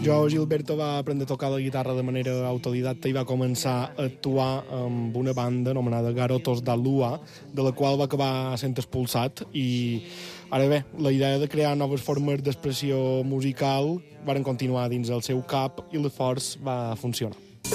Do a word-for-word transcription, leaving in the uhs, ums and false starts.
Jo, Gilberto, va aprendre a tocar la guitarra de manera autodidacta i va començar a actuar amb una banda anomenada Garotos da Lua, de la qual va acabar sent expulsat, i ara bé, la idea de crear noves formes d'expressió musical varen continuar dins el seu cap i l'esforç va funcionar.